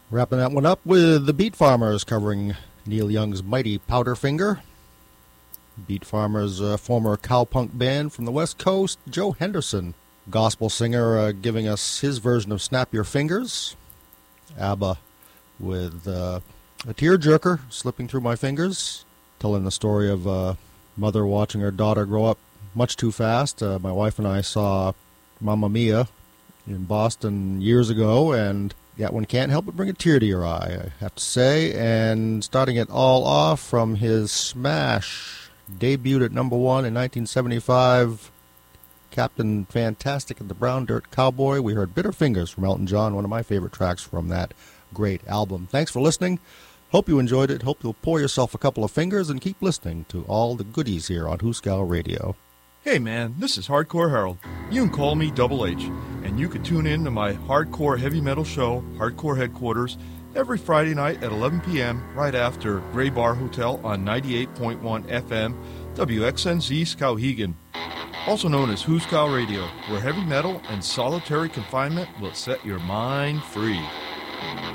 Wrapping that one up with the Beat Farmers covering Neil Young's Mighty Powderfinger. Beat Farmers, a former cowpunk band from the West Coast. Joe Henderson, gospel singer, giving us his version of Snap Your Fingers. ABBA with a tearjerker slipping through my fingers, telling the story of a mother watching her daughter grow up much too fast. My wife and I saw Mamma Mia in Boston years ago, and that one can't help but bring a tear to your eye, I have to say. And starting it all off from his smash, debuted at number 1 in 1975, Captain Fantastic and the Brown Dirt Cowboy, we heard Bitter Fingers from Elton John, one of my favorite tracks from that great album. Thanks for listening. Hope you enjoyed it. Hope you'll pour yourself a couple of fingers and keep listening to all the goodies here on Hooskow Radio. Hey man, this is Hardcore Harold. You can call me Double H, and you can tune in to my hardcore heavy metal show, Hardcore Headquarters, every Friday night at 11 p.m. right after Gray Bar Hotel on 98.1 FM, WXNZ Skowhegan. Also known as Hooskow Radio, where heavy metal and solitary confinement will set your mind free.